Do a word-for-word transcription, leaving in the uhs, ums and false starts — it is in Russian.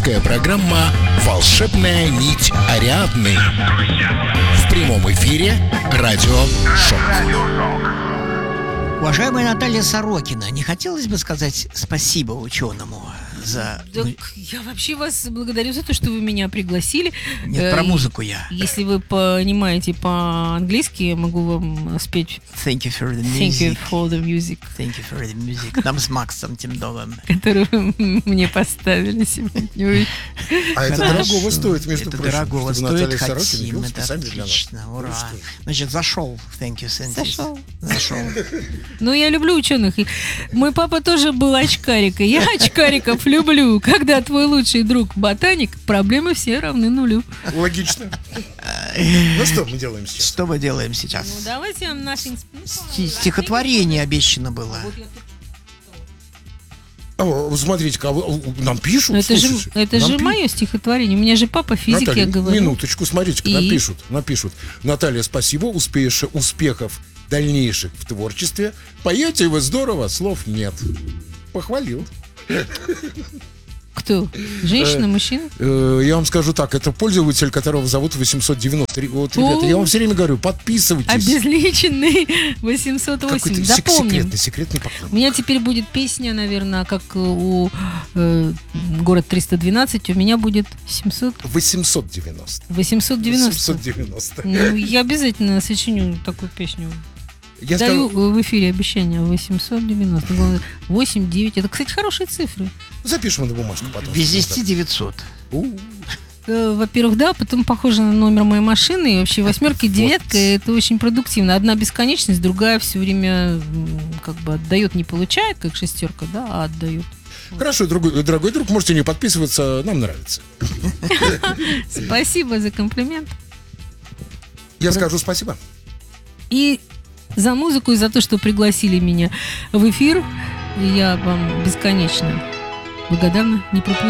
Авторская программа «Волшебная нить Ариадны». В прямом эфире радио «Шок». Уважаемая Наталья Сорокина, не хотелось бы сказать спасибо ученому за... Так я вообще вас благодарю за то, что вы меня пригласили. Нет, про музыку я. Если вы понимаете по-английски, я могу вам спеть Thank you for the music. Thank you for the music. Thank you for the music. Нам с Максом Тимдовым. Которую вы мне поставили сегодня. А это дорогого стоит, между это прочим. Это дорогого стоит, хотим, это специально для нас. отлично, ура. Значит, зашел. Thank you, Sandy. Зашел. Зашел. Ну, я люблю ученых. И мой папа тоже был очкарик, и я очкариков люблю. Когда твой лучший друг ботаник, проблемы все равны нулю. Логично. Ну что мы делаем сейчас? Что мы делаем сейчас? Ну, давайте я наши... Сти- Стихотворение обещано было. О, смотрите-ка, а вы- нам пишут. Ну, это же, слушайте, это нам же пи- мое стихотворение. У меня же папа физик, Наталья, я говорю. минуточку, смотрите-ка, И? напишут, напишут. Наталья, спасибо, успеешь, успехов дальнейших в творчестве. Поете вы здорово, слов нет. Похвалил. Кто? Женщина, мужчина? Э, Я вам скажу так, это пользователь, которого зовут восемьсот девяносто три. Вот, ребята, О. я вам все время говорю, подписывайтесь. Обезличенный восемьсот восемь. Какой-то Запомним. секретный, секретный У поклон. меня теперь будет песня, наверное, как у э, город триста двенадцать, у меня будет семьсот... восемьсот девяносто. восемьсот девяносто. восемьсот девяносто. Ну, я обязательно сочиню такую песню. Я Даю скажу, в эфире обещание восемьсот девяносто. восемь девять. Это, кстати, хорошие цифры. запишем на бумажку потом. Без десяти девятьсот. У, Э, Во-первых, да, потом похоже на номер моей машины. И вообще восьмерка и Вот. девятка это очень продуктивно. Одна бесконечность, другая все время м, как бы отдает, не получает, как шестерка, да, а отдает. Хорошо, дорогой, дорогой друг, можете не подписываться, нам нравится. Спасибо за комплимент. Я скажу спасибо. И за музыку, и за то, что пригласили меня в эфир. Я вам бесконечно благодарна. Не пропустите.